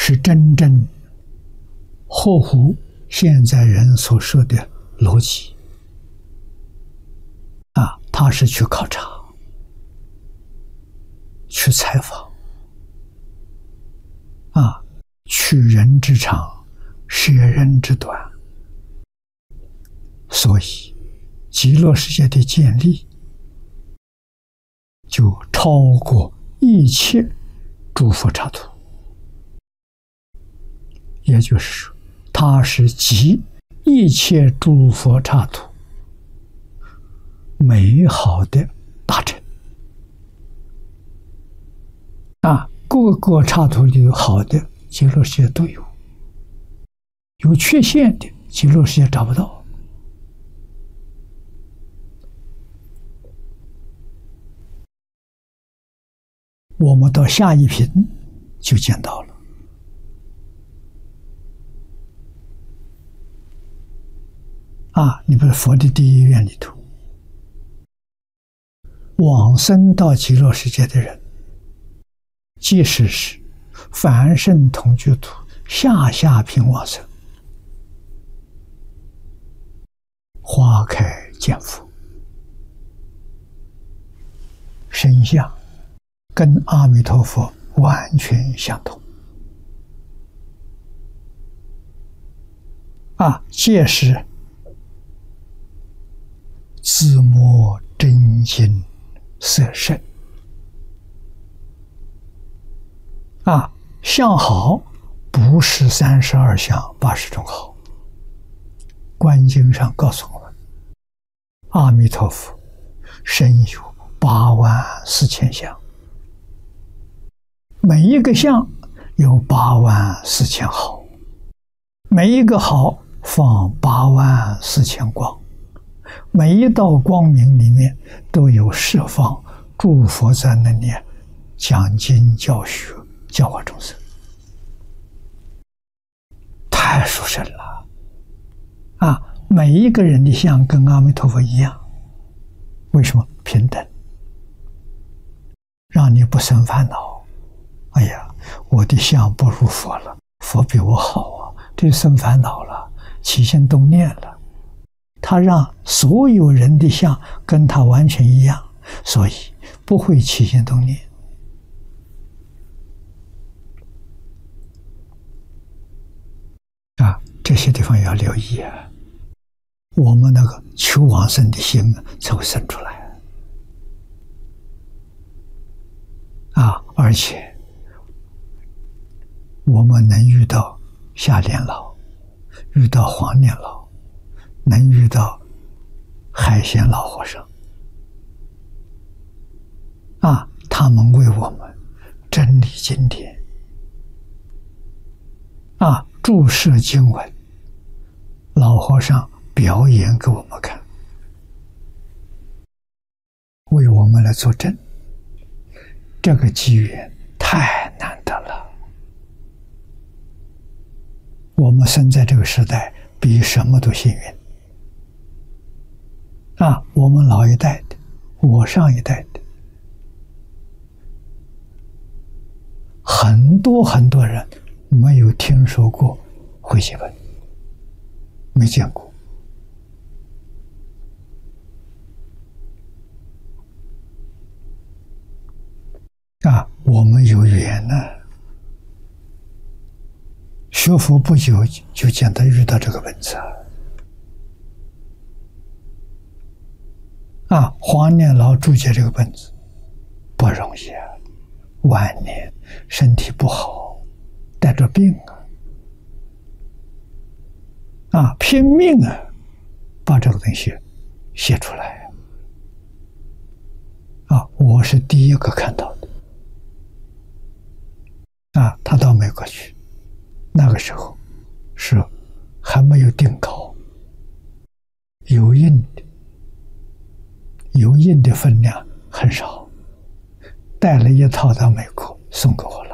是真正合乎现在人所说的逻辑啊，他是去考察、去采访啊，取人之长，舍人之短，所以极乐世界的建立就超过一切诸佛刹土，也就是说，它是集一切诸佛刹土美好的大成啊！各个刹土里有好的，极乐世界都有；有缺陷的，极乐世界找不到。我们到下一品就见到了啊！你比如佛的第一愿里头，往生到极乐世界的人，即使是凡圣同居土下品往生，花开见佛，身相跟阿弥陀佛完全相同啊！届时自摸真心色身啊，相好不是32相80种好。观经上告诉我们，阿弥陀佛身有84000相，每一个相有84000好，每一个好放84000光，每一道光明里面都有释放诸佛在那里讲经教学，教化众生，太殊胜了啊！每一个人的相跟阿弥陀佛一样，为什么？平等，让你不生烦恼。哎呀，我的相不如佛了，佛比我好啊，这就生烦恼了，起心动念了。他让所有人的相跟他完全一样，所以不会起心动念啊，这些地方要留意啊，我们那个求往生的心才会生出来啊！而且我们能遇到下莲老，遇到黄念老，能遇到海鲜老和尚啊，他们为我们真理经典啊，注释经文，老和尚表演给我们看，为我们来作证，这个机缘太难得了。我们生在这个时代，比什么都幸运啊！我们老一代的，我上一代的，很多人没有听说过慧经本，没见过啊！我们有缘呢，学佛不久就见他遇到这个本子啊！黄念老注解这个本子不容易啊，晚年身体不好，带着病啊，拼命啊，把这个东西写出来啊！我是第一个看到的啊！他到美国去，那个时候是还没有定稿，油印的分量很少，带了一套到美国送给我了